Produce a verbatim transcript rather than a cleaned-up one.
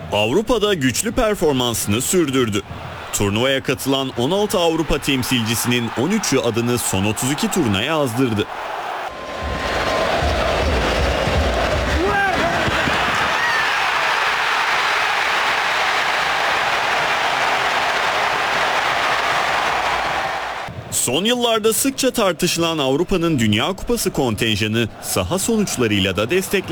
Avrupa'da güçlü performansını sürdürdü. Turnuvaya katılan on altı Avrupa temsilcisinin on üçü adını son otuz iki turuna yazdırdı. Son yıllarda sıkça tartışılan Avrupa'nın Dünya Kupası kontenjanı saha sonuçlarıyla da desteklendi.